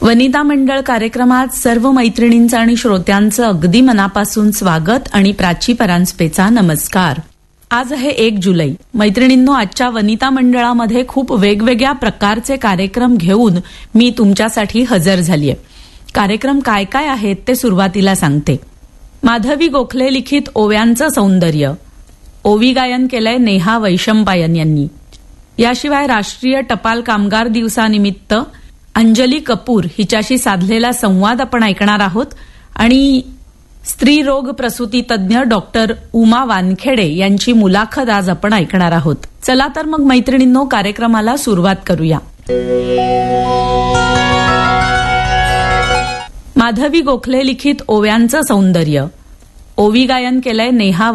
वनिता मंडळ कार्यक्रमात सर्व मैत्रिणींचं आणि श्रोत्यांचं अगदी मनापासून स्वागत आणि प्राची परांजपेचा नमस्कार. आज आहे 1 जुलै. मैत्रिणींनो, आजच्या वनिता मंडळामध्ये खूप वेगवेगळ्या प्रकारचे कार्यक्रम घेऊन मी तुमच्यासाठी हजर झालीय. कार्यक्रम काय काय आहेत ते सुरुवातीला सांगते. माधवी गोखले लिखित ओव्यांचं सौंदर्य, ओवी गायन केलंय नेहा वैशंपायन यांनी. याशिवाय राष्ट्रीय टपाल कामगार दिवसानिमित्त अंजली कपूर हिच्याशी साधलेला संवाद आपण ऐकणार आहोत आणि स्त्री रोग प्रसूती तज्ज्ञ डॉक्टर उमा वानखेडे यांची मुलाखत आज आपण ऐकणार आहोत. चला तर मग मैत्रिणींनो, कार्यक्रमाला सुरुवात करूया. माधवी गोखले लिखित ओव्यांचं सौंदर्य, ओवी गायन केलंय नेहा